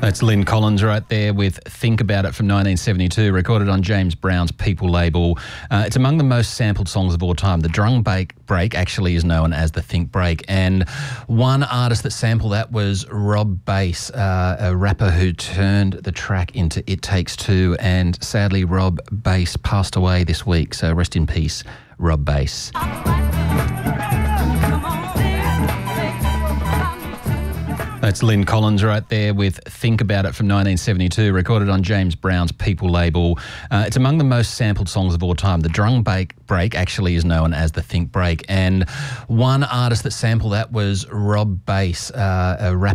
That's Lynn Collins right there with Think About It from 1972, recorded on James Brown's People label. It's among the most sampled songs of all time. The drum break actually is known as the Think Break, and one artist that sampled that was Rob Bass, a rapper who turned the track into It Takes Two, and sadly Rob Bass passed away this week, so rest in peace, Rob Bass. That's Lynn Collins right there with Think About It from 1972, recorded on James Brown's People label. It's among the most sampled songs of all time. The drum break actually is known as the Think Break, and one artist that sampled that was Rob Bass, a rapper